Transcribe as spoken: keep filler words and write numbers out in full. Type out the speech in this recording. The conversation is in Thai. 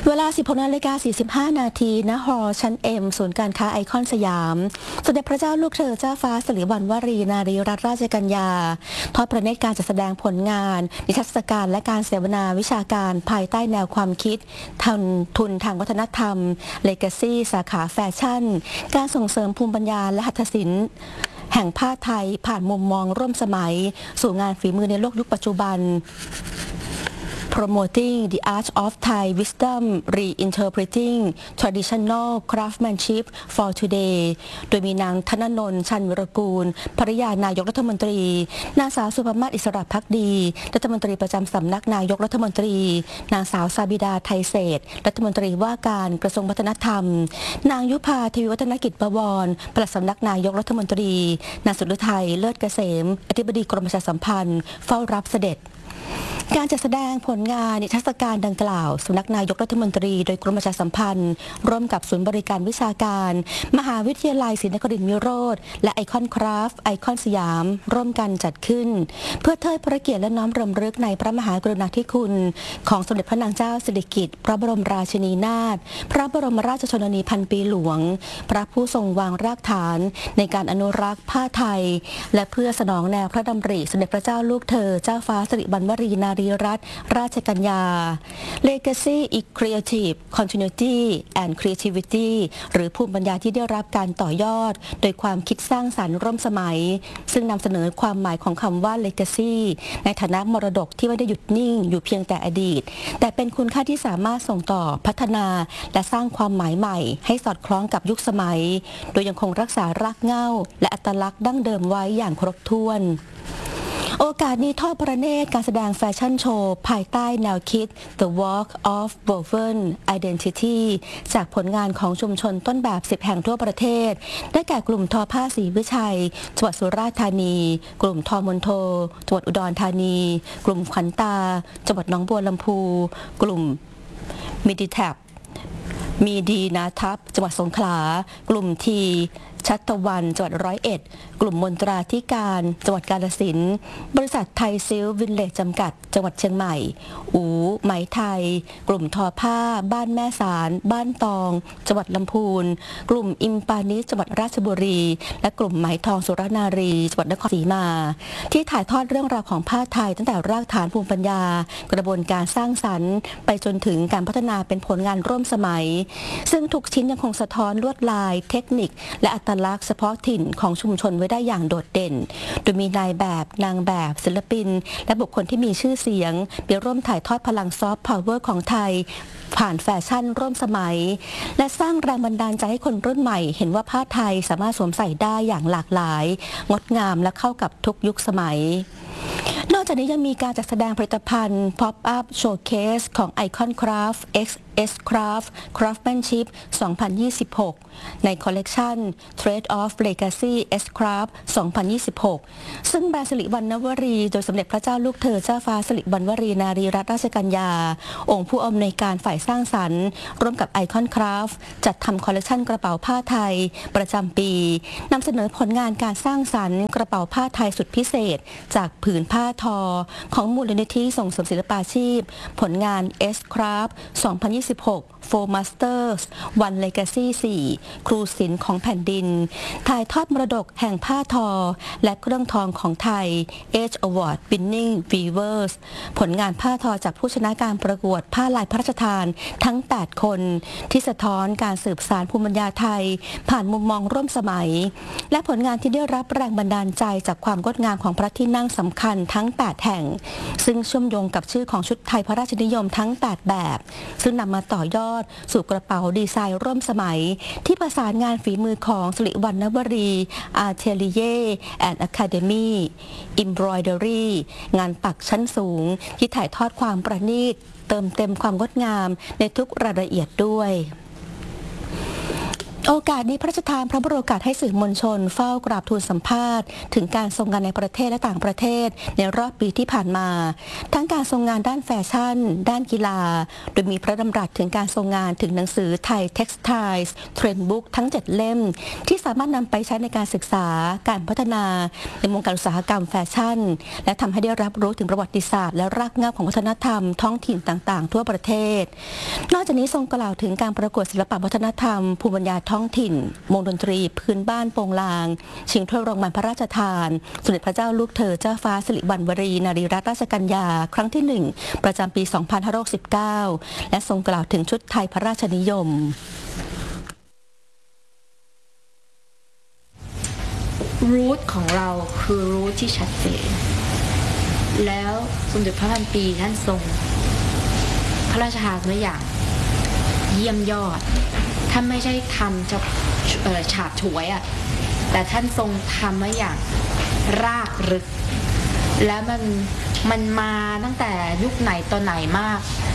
เวลา สิบหกนาฬิกาสี่สิบห้า นาทีณหอชั้น เอ็ม ศูนย์การค้าไอคอนสยามสมเด็จพระเจ้าลูกเธอเจ้าฟ้าสิริวัณวรีนารีรัตนราชกัญญาทอดพระเนตรการจัดแสดงผลงานนิทรรศการและการเสวนาวิชาการภายใต้แนวความคิดทุนทุนทางวัฒนธรรม Legacy สาขาแฟชั่นการส่งเสริมภูมิปัญญาและหัตถศิลป์แห่งผ้าไทยผ่านมุมมองร่วมสมัยสู่งานฝีมือในโลกยุคปัจจุบันPromoting the art of Thai wisdom reinterpreting traditional craftsmanship for today โดยมีนางธนนนท์ ชันวรกูลภริยานายกรัฐมนตรีนางสาวสุภมาศอิสระภักดีรัฐมนตรีประจำสำนักนายกรัฐมนตรีนางสาวซาบิดาไทยเศษรัฐมนตรีว่าการกระทรวงวัฒนธรรมนางยุพาทวีวัฒนกิจประวรปลัดสำนักนายกรัฐมนตรีนางสุฤทัยเลิศเกษมอธิบดีกรมประชาสัมพันธ์เฝ้ารับเสด็จการจัดแสดงผลงานนิทรรศการดังกล่าวสำนักนายกรัฐมนตรีโดยกรมประชาสัมพันธ์ร่วมกับศูนย์บริการวิชาการมหาวิทยาลัยศรีนครินทร์วิโรธและไอคอนคราฟต์ไอคอนสยามร่วมกันจัดขึ้นเพื่อเทิดพระเกียรติและน้อมรำลึกในพระมหากรุณาธิคุณของสมเด็จพระนางเจ้าสิริกิติ์พระบรมราชินีนาถพระบรมราชชนนีพันปีหลวงพระผู้ทรงวางรากฐานในการอนุรักษ์ผ้าไทยและเพื่อสนองแนวพระดำริสมเด็จพระเจ้าลูกเธอเจ้าฟ้าสิริวัณวรีนารีรัตนราชกัญญา Legacy is Creative Continuity and Creativity หรือภูมิปัญญาที่ได้รับการต่อยอดโดยความคิดสร้างสรรค์ร่วมสมัยซึ่งนำเสนอความหมายของคำว่า Legacy ในฐานะมรดกที่ไม่ได้หยุดนิ่งอยู่เพียงแต่อดีตแต่เป็นคุณค่าที่สามารถส่งต่อพัฒนาและสร้างความหมายใหม่ให้สอดคล้องกับยุคสมัยโดยยังคงรักษารากเหง้าและอัตลักษณ์ดั้งเดิมไว้อย่างครบถ้วนโอกาสนี้ทอดพระเนตรการแสดงแฟชั่นโชว์ภายใต้แนวคิด The Walk of Woven Identity จากผลงานของชุมชนต้นแบบ สิบ แห่งทั่วประเทศได้แก่กลุ่มทอผ้าศรีวิชัยจังหวัดสุราษฎร์ธานีกลุ่มทอมณฑลจังหวัดอุดรธานีกลุ่มขวัญตาจังหวัดหนองบัวลำพูกลุ่มมิดิแท็บมีดีนาทับจังหวัดสงขลากลุ่มทีชัตวันจังหวัดร้อยเอ็ดกลุ่มมนตราธิการจังหวัดกาฬสินธุ์บริษัทไทยซิลวินเลจจำกัดจังหวัดเชียงใหม่อูไหมไทยกลุ่มทอผ้าบ้านแม่สารบ้านตองจังหวัดลำพูนกลุ่มอิมปานิจังหวัดราชบุรีและกลุ่มไหมทองสุรนารีจังหวัดนครศรีมาที่ถ่ายทอดเรื่องราวของผ้าไทยตั้งแต่รากฐานภูมิปัญญากระบวนการสร้างสรรค์ไปจนถึงการพัฒนาเป็นผลงานร่วมสมัยซึ่งทุกชิ้นยังคงสะท้อนลวดลายเทคนิคและอัตลักษณ์เฉพาะถิ่นของชุมชนไว้ได้อย่างโดดเด่นโดยมีนายแบบนางแบบศิลปินและบุคคลที่มีชื่อเสียงไปร่วมถ่ายทอดพลังซอฟต์พาวเวอร์ของไทยผ่านแฟชั่นร่วมสมัยและสร้างแรงบันดาลใจให้คนรุ่นใหม่เห็นว่าผ้าไทยสามารถสวมใส่ได้อย่างหลากหลายงดงามและเข้ากับทุกยุคสมัยนอกจากนี้ยังมีการจัดแสดงผลิตภัณฑ์ Pop-up Showcase ของ Icon Craft X S Craft Craftsmanship สองพันยี่สิบหก ในคอลเลกชัน Trade of Legacy S Craft สองพันยี่สิบหก ซึ่งแบรนด์สิริวัณวรีโดยสมเด็จพระเจ้าลูกเธอเจ้าฟ้าสิริวัณวรีนารีรัตนราชกัญญาองค์ผู้อำนวยการฝ่ายสร้างสรรค์ร่วมกับ Icon Craft จัดทำคอลเลกชันกระเป๋าผ้าไทยประจำปีนำเสนอผลงานการสร้างสรรค์กระเป๋าผ้าไทยสุดพิเศษจากผืนผ้าทอของมูลนิธิส่งเสริมศิลปาชีพผลงาน S Craft สองพันยี่สิบหก Four Masters One Legacy สี่ ครูศิลป์ของแผ่นดินถ่ายทอดมรดกแห่งผ้าทอและเครื่องทองของไทย Age Award Winning Weavers ผลงานผ้าทอจากผู้ชนะการประกวดผ้าลายพระราชทานทั้ง แปด คนที่สะท้อนการสืบสานภูมิปัญญาไทยผ่านมุมมองร่วมสมัยและผลงานที่ได้รับแรงบันดาลใจจากความงดงามของพระที่นั่งสำคัญทั้ง แปด แห่งซึ่งเชื่อมโยงกับชื่อของชุดไทยพระราชนิยมทั้ง แปด แบบซึ่งนำมาต่อยอดสู่กระเป๋าดีไซน์ร่วมสมัยที่ประสานงานฝีมือของสิริวัณวรี Atelier and Academy Embroidery งานปักชั้นสูงที่ถ่ายทอดความประณีตเติมเต็มความงดงามในทุกรายละเอียดด้วยโอกาสนี้พระราชทานพระบรมโอกาสให้สื่อมวลชนเฝ้ากราบทูลสัมภาษณ์ถึงการทรงงานในประเทศและต่างประเทศในรอบปีที่ผ่านมา ทั้งการทรงงานด้านแฟชั่น ด้านกีฬา โดยมีพระดำรัสถึงการทรงงานถึงหนังสือไทย Textiles Trend Book ทั้ง เจ็ด เล่ม ที่สามารถนำไปใช้ในการศึกษาการพัฒนาในวงการอุตสาหกรรมแฟชั่นและทำให้ได้รับรู้ถึงประวัติศาสตร์และรากเหง้าของวัฒนธรรมท้องถิ่นต่างๆทั่วประเทศนอกจากนี้ทรงกล่าวถึงการประกวดศิลปวัฒนธรรมภูมิปัญญาท้องถิ่นวงดนตรีพื้นบ้านโปงลางชิงถ้วยรางวัลพระราชทานสมเด็จพระเจ้าลูกเธอเจ้าฟ้าสิริวัณวรีนารีรัตนราชกัญญาครั้งที่หนึ่งประจำปี สองพันห้าร้อยหกสิบเก้า และทรงกล่าวถึงชุดไทยพระราชนิยมรูทของเราคือรูทที่ชัดเจนแล้วสมเด็จพระพันปีท่านทรงพระราชทานตัวอย่างเยี่ยมยอดท่านไม่ใช่ทำจะฉาบฉวยอ่ะแต่ท่านทรงทำมาอย่างรากลึกและมันมันมาตั้งแต่ยุคไหนตอนไหนมาก